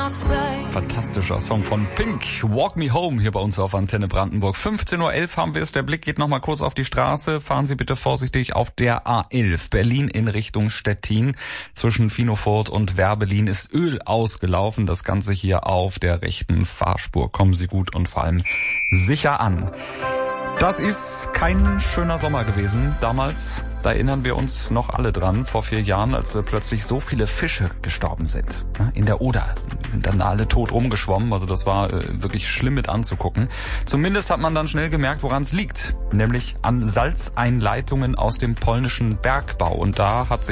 Fantastischer Song von Pink. Walk Me Home hier bei uns auf Antenne Brandenburg. 15:11 Uhr haben wir es. Der Blick geht nochmal kurz auf die Straße. Fahren Sie bitte vorsichtig auf der A11. Berlin in Richtung Stettin. Zwischen Finofurt und Werbelin ist Öl ausgelaufen. Das Ganze hier auf der rechten Fahrspur. Kommen Sie gut und vor allem sicher an. Das ist kein schöner Sommer gewesen damals. Da erinnern wir uns noch alle dran, vor 4 Jahren, als plötzlich so viele Fische gestorben sind. In der Oder. Dann alle tot rumgeschwommen. Also das war wirklich schlimm mit anzugucken. Zumindest hat man dann schnell gemerkt, woran es liegt. Nämlich an Salzeinleitungen aus dem polnischen Bergbau. Und da hat sich